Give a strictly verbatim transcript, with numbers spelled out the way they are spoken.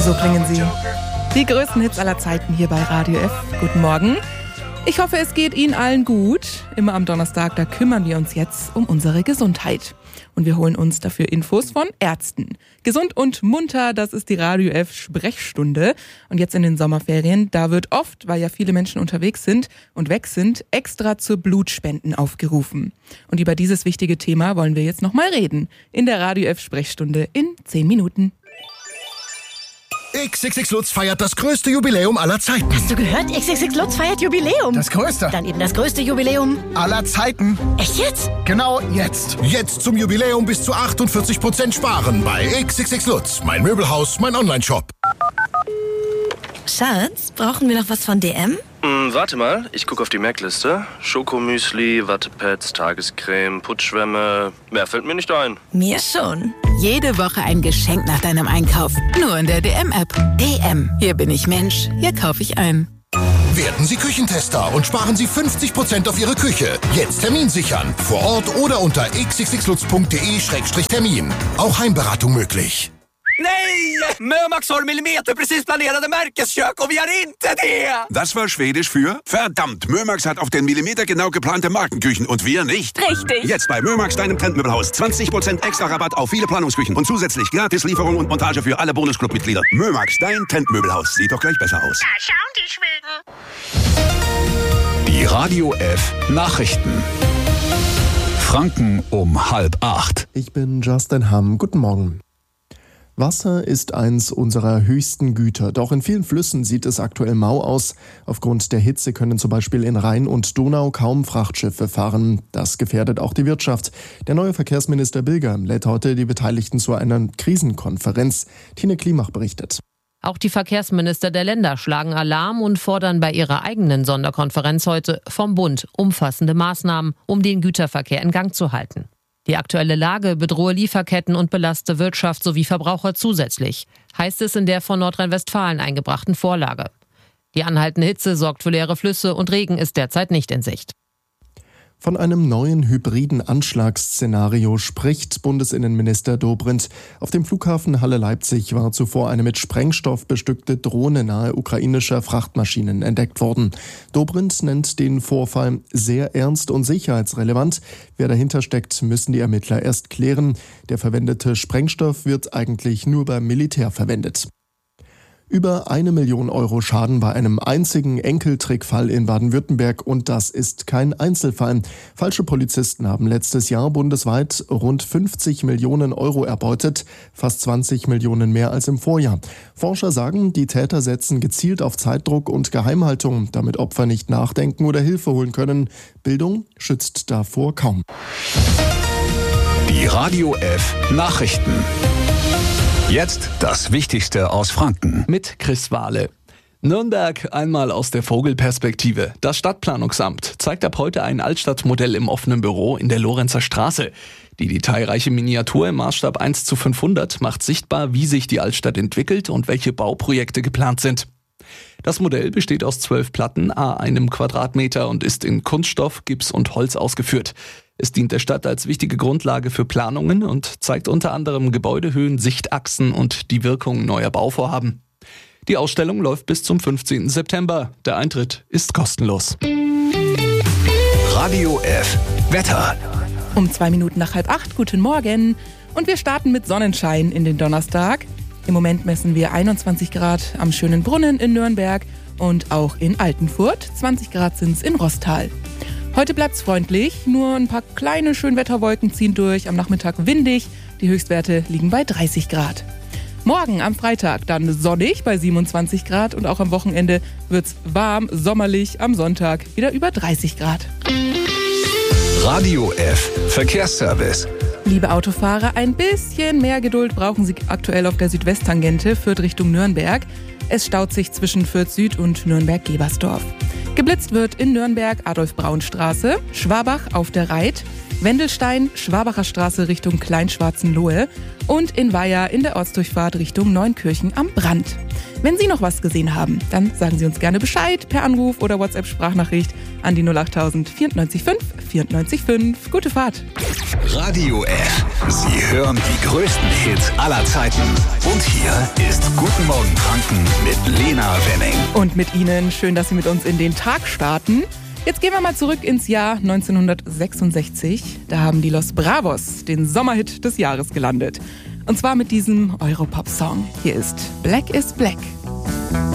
So klingen sie. Die größten Hits aller Zeiten hier bei Radio F. Guten Morgen. Ich hoffe, es geht Ihnen allen gut. Immer am Donnerstag, da kümmern wir uns jetzt um unsere Gesundheit. Und wir holen uns dafür Infos von Ärzten. Gesund und munter, das ist die Radio F Sprechstunde. Und jetzt in den Sommerferien, da wird oft, weil ja viele Menschen unterwegs sind und weg sind, extra zur Blutspenden aufgerufen. Und über dieses wichtige Thema wollen wir jetzt nochmal reden. In der Radio F Sprechstunde in zehn Minuten. X X X Lutz feiert das größte Jubiläum aller Zeiten. Hast du gehört? X X X Lutz feiert Jubiläum. Das größte? Dann eben das größte Jubiläum aller Zeiten. Echt jetzt? Genau jetzt. Jetzt zum Jubiläum bis zu achtundvierzig Prozent sparen bei X X X Lutz. Mein Möbelhaus, mein Onlineshop. Schatz, brauchen wir noch was von D M? Hm, warte mal, ich gucke auf die Merkliste. Schokomüsli, Wattepads, Tagescreme, Putzschwämme. Mehr fällt mir nicht ein. Mir schon. Jede Woche ein Geschenk nach deinem Einkauf. Nur in der D M-App. D M. Hier bin ich Mensch. Hier kaufe ich ein. Werden Sie Küchentester und sparen Sie fünfzig Prozent auf Ihre Küche. Jetzt Termin sichern. Vor Ort oder unter x x x lutz punkt d e slash termin. Auch Heimberatung möglich. Nej! Mömax har millimeter precis planerade Märkeskök och vi har inte det! Das war Schwedisch für verdammt. Mömax hat auf den Millimeter genau geplante Markenküchen und wir nicht. Richtig. Jetzt bei Mömax, deinem Trendmöbelhaus. zwanzig Prozent extra Rabatt auf viele Planungsküchen und zusätzlich gratis Lieferung und Montage für alle Bonusclub-Mitglieder. Mömax, dein Trendmöbelhaus. Sieht doch gleich besser aus. Da schauen die Schweden. Die Radio F Nachrichten. Franken um halb acht. Ich bin Justin Hamm. Guten Morgen. Wasser ist eins unserer höchsten Güter, doch in vielen Flüssen sieht es aktuell mau aus. Aufgrund der Hitze können zum Beispiel in Rhein und Donau kaum Frachtschiffe fahren. Das gefährdet auch die Wirtschaft. Der neue Verkehrsminister Bilger lädt heute die Beteiligten zu einer Krisenkonferenz. Tine Klimach berichtet. Auch die Verkehrsminister der Länder schlagen Alarm und fordern bei ihrer eigenen Sonderkonferenz heute vom Bund umfassende Maßnahmen, um den Güterverkehr in Gang zu halten. Die aktuelle Lage bedrohe Lieferketten und belaste Wirtschaft sowie Verbraucher zusätzlich, heißt es in der von Nordrhein-Westfalen eingebrachten Vorlage. Die anhaltende Hitze sorgt für leere Flüsse und Regen ist derzeit nicht in Sicht. Von einem neuen hybriden Anschlagsszenario spricht Bundesinnenminister Dobrindt. Auf dem Flughafen Halle-Leipzig war zuvor eine mit Sprengstoff bestückte Drohne nahe ukrainischer Frachtmaschinen entdeckt worden. Dobrindt nennt den Vorfall sehr ernst und sicherheitsrelevant. Wer dahinter steckt, müssen die Ermittler erst klären. Der verwendete Sprengstoff wird eigentlich nur beim Militär verwendet. Über eine Million Euro Schaden bei einem einzigen Enkeltrickfall in Baden-Württemberg und das ist kein Einzelfall. Falsche Polizisten haben letztes Jahr bundesweit rund fünfzig Millionen Euro erbeutet, fast zwanzig Millionen mehr als im Vorjahr. Forscher sagen, die Täter setzen gezielt auf Zeitdruck und Geheimhaltung, damit Opfer nicht nachdenken oder Hilfe holen können. Bildung schützt davor kaum. Die Radio F Nachrichten. Jetzt das Wichtigste aus Franken. Mit Chris Wahle. Nürnberg einmal aus der Vogelperspektive. Das Stadtplanungsamt zeigt ab heute ein Altstadtmodell im offenen Büro in der Lorenzer Straße. Die detailreiche Miniatur im Maßstab eins zu fünfhundert macht sichtbar, wie sich die Altstadt entwickelt und welche Bauprojekte geplant sind. Das Modell besteht aus zwölf Platten à einem Quadratmeter und ist in Kunststoff, Gips und Holz ausgeführt. Es dient der Stadt als wichtige Grundlage für Planungen und zeigt unter anderem Gebäudehöhen, Sichtachsen und die Wirkung neuer Bauvorhaben. Die Ausstellung läuft bis zum fünfzehnten September. Der Eintritt ist kostenlos. Radio F Wetter. Um zwei Minuten nach halb acht, guten Morgen. Und wir starten mit Sonnenschein in den Donnerstag. Im Moment messen wir einundzwanzig Grad am schönen Brunnen in Nürnberg und auch in Altenfurt. zwanzig Grad sind es in Rostal. Heute bleibt's freundlich, nur ein paar kleine Schönwetterwolken ziehen durch, am Nachmittag windig, die Höchstwerte liegen bei dreißig Grad. Morgen am Freitag dann sonnig bei siebenundzwanzig Grad und auch am Wochenende wird's warm, sommerlich, am Sonntag wieder über dreißig Grad. Radio F Verkehrsservice. Liebe Autofahrer, ein bisschen mehr Geduld brauchen Sie aktuell auf der Südwesttangente, Fürth Richtung Nürnberg. Es staut sich zwischen Fürth Süd und Nürnberg-Gebersdorf. Geblitzt wird in Nürnberg Adolf-Braun-Straße, Schwabach auf der Reit, Wendelstein, Schwabacher Straße Richtung Kleinschwarzenlohe und in Weiher in der Ortsdurchfahrt Richtung Neunkirchen am Brand. Wenn Sie noch was gesehen haben, dann sagen Sie uns gerne Bescheid per Anruf oder WhatsApp-Sprachnachricht an die null acht null null vierundneunzig fünf vierundneunzig fünf. Gute Fahrt. Radio F. Sie hören die größten Hits aller Zeiten. Und hier ist Guten Morgen Franken mit Lena Wenning. Und mit Ihnen, schön, dass Sie mit uns in den Tag starten. Jetzt gehen wir mal zurück ins Jahr neunzehnhundertsechsundsechzig. Da haben die Los Bravos den Sommerhit des Jahres gelandet. Und zwar mit diesem Europop-Song. Hier ist Black is Black.